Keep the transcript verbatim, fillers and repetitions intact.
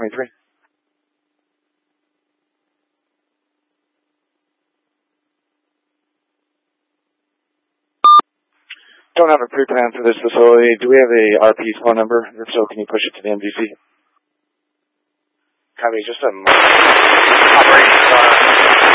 twenty-three. Don't have a pre-plan for this facility. Do we have a R P's phone number? If so, can you push it to the M D C? Copy, just a operating